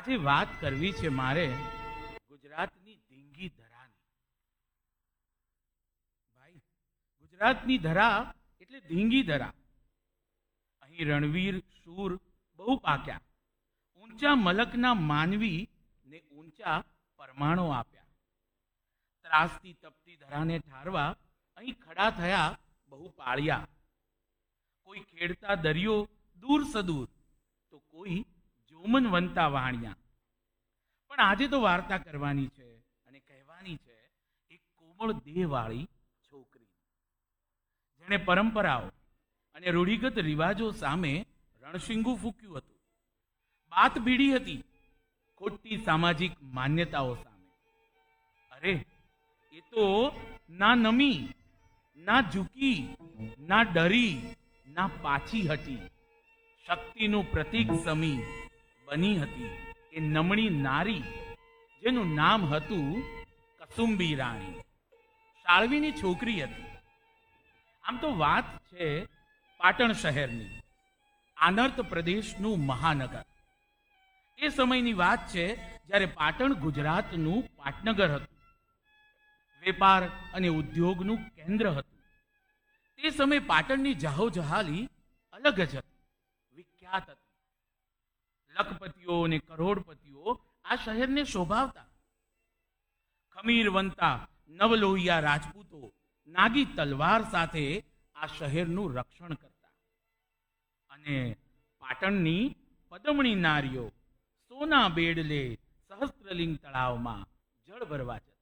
આજે વાત કરવી છે મારે ગુજરાતની ધીંગી ધરાની. ભાઈ, ગુજરાતની ધરા એટલે ધીંગી ધરા. અહીં રણવીર શૂર બહુ પાક્યા, ઊંચા મલકના માનવી ને ઊંચા પરમાણો આપ્યા. ત્રાસથી તપતી ધરાને ઠારવા અહીં ખડા થયા બહુ પાળ્યા. કોઈ ખેડતા દરિયો દૂર સદૂર, તો કોઈ જોમનવંતા વાણિયા. પણ આજે તો વાર્તા કરવાની છે અને કહેવાની છે એક કોમળ દેહવાળી છોકરી, જેણે પરંપરાઓ અને રૂઢિગત રિવાજો સામે રણશીંગું ફૂક્યું હતું. બાત ભીડી હતી ખોટી સામાજિક માન્યતાઓ સામે. અરે, એ તો ના નમી, ના ઝૂકી, ના ડરી, ના પાછી હટી. શક્તિનું પ્રતીક સમી બની હતી એ નમણી નારી, જેનું નામ હતું કસુંબી રાણી. શાળવીની છોકરી હતી. આમ તો વાત છે પાટણ શહેરની, આનર્ત પ્રદેશનું મહાનગર. એ સમયની વાત છે જ્યારે પાટણ ગુજરાતનું પાટનગર હતું, વેપાર અને ઉદ્યોગનું કેન્દ્ર હતું. તે સમયે પાટણની જાહોજહાલી અલગ જ હતી, વિખ્યાત હતી. લખપતિઓ અને કરોડપતિઓ આ શહેરને શોભાવતા. ખમીરવંતા નવલોહિયા રાજપૂતો નાગી તલવાર સાથે આ શહેરનું રક્ષણ કરતા. અને પાટણની પદમણી નારીઓ સોના બેડલે સહસ્ત્રલિંગ તળાવમાં જળ ભરવા જતા.